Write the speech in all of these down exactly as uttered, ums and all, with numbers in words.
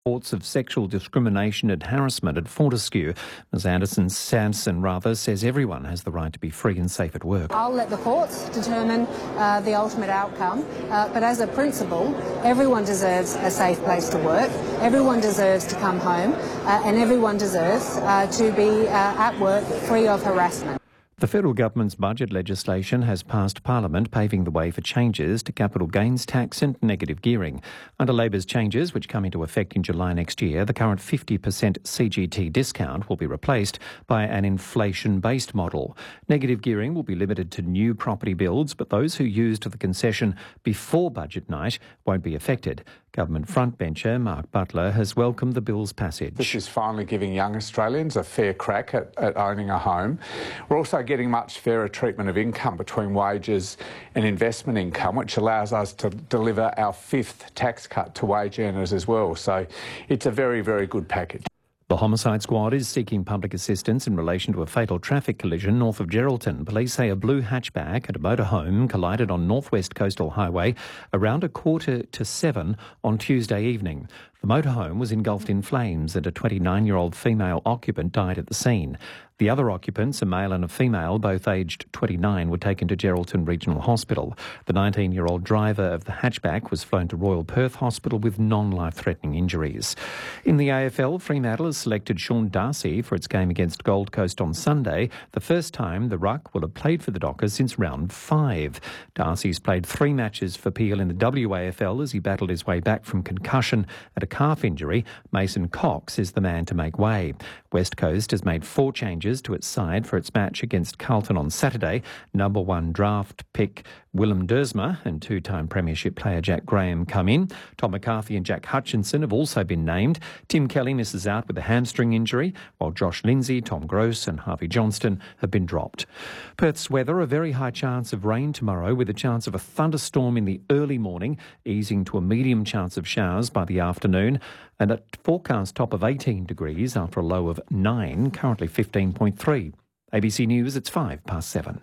Reports of sexual discrimination and harassment at Fortescue. Ms Anderson Sanson rather says everyone has the right to be free and safe at work. I'll let the courts determine uh, the ultimate outcome, uh, but as a principle, everyone deserves a safe place to work, everyone deserves to come home, uh, and everyone deserves uh, to be uh, at work free of harassment. The federal government's budget legislation has passed Parliament, paving the way for changes to capital gains tax and negative gearing. Under Labor's changes, which come into effect in July next year, the current fifty percent C G T discount will be replaced by an inflation-based model. Negative gearing will be limited to new property builds, but those who used the concession before budget night won't be affected. Government frontbencher Mark Butler has welcomed the bill's passage. This is finally giving young Australians a fair crack at, at owning a home. We're also getting much fairer treatment of income between wages and investment income, which allows us to deliver our fifth tax cut to wage earners as well. So it's a very, very good package. The homicide squad is seeking public assistance in relation to a fatal traffic collision north of Geraldton. Police say a blue hatchback at a motorhome collided on North West Coastal Highway around a quarter to seven on Tuesday evening. The motorhome was engulfed in flames and a twenty-nine-year-old female occupant died at the scene. The other occupants, a male and a female, both aged twenty-nine, were taken to Geraldton Regional Hospital. The nineteen-year-old driver of the hatchback was flown to Royal Perth Hospital with non-life-threatening injuries. In the A F L, Fremantle has selected Sean Darcy for its game against Gold Coast on Sunday, the first time the Ruck will have played for the Dockers since round five. Darcy's played three matches for Peel in the W A F L as he battled his way back from concussion and a calf injury. Mason Cox is the man to make way. West Coast has made four changes to its side for its match against Carlton on Saturday. Number one draft pick Willem Dersma and two-time premiership player Jack Graham come in. Tom McCarthy and Jack Hutchinson have also been named. Tim Kelly misses out with a hamstring injury, while Josh Lindsay, Tom Gross and Harvey Johnston have been dropped. Perth's weather, a very high chance of rain tomorrow with a chance of a thunderstorm in the early morning, easing to a medium chance of showers by the afternoon, and a forecast top of eighteen degrees after a low of nine, currently fifteen point three. A B C News, it's five past seven.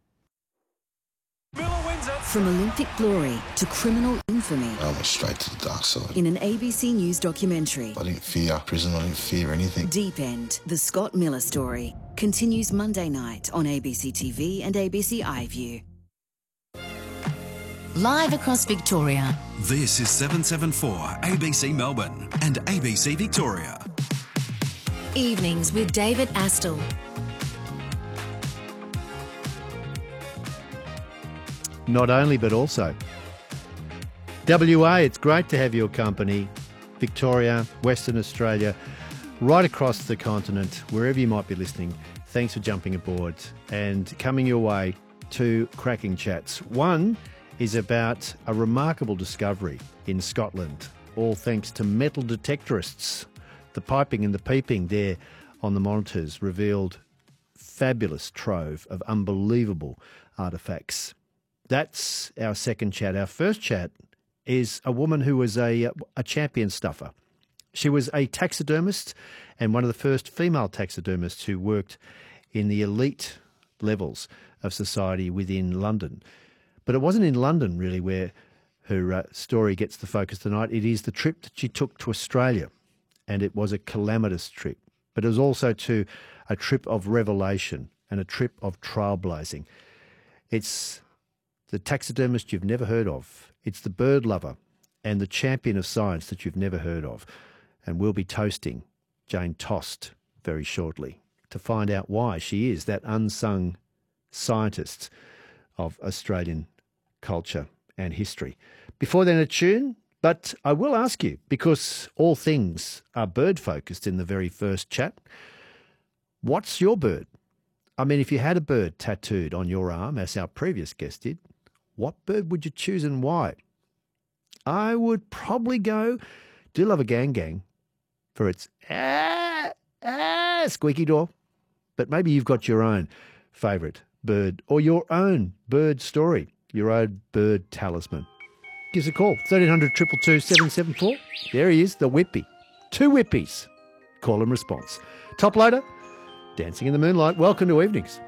From Olympic glory to criminal infamy. I went straight to the dark side. In an A B C News documentary. I didn't fear prison, I didn't fear anything. Deep End, the Scott Miller story, continues Monday night on A B C T V and A B C iView. Live across Victoria. This is seven seventy-four A B C Melbourne and A B C Victoria. Evenings with David Astle. Not only, but also. W A, it's great to have your company. Victoria, Western Australia, right across the continent, wherever you might be listening. Thanks for jumping aboard and coming your way two cracking chats. One is about a remarkable discovery in Scotland, all thanks to metal detectorists. The piping and the peeping there on the monitors revealed fabulous trove of unbelievable artefacts. That's our second chat. Our first chat is a woman who was a, a champion stuffer. She was a taxidermist and one of the first female taxidermists who worked in the elite levels of society within London. But it wasn't in London, really, where her uh, story gets the focus tonight. It is the trip that she took to Australia, and it was a calamitous trip. But it was also to a trip of revelation and a trip of trailblazing. It's the taxidermist you've never heard of. It's the bird lover and the champion of science that you've never heard of. And we'll be toasting Jane Tost very shortly to find out why she is that unsung scientist of Australian culture and history. Before then, a tune, but I will ask you, because all things are bird-focused in the very first chat, what's your bird? I mean, if you had a bird tattooed on your arm, as our previous guest did, what bird would you choose and why? I would probably go, do love a gang gang for its ah, ah, squeaky door. But maybe you've got your own favourite bird or your own bird story, your own bird talisman. Give us a call, thirteen hundred, two two two, seven seven four. There he is, the Whippy. Two Whippies. Call and response. Top loader, Dancing in the Moonlight. Welcome to Evenings.